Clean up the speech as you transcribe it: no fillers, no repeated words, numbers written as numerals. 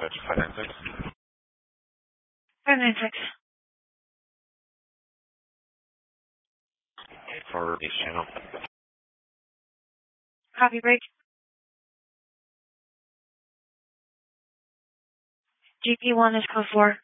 dispatch 596. 596. For East Channel. Copy break. GP1 is code 4.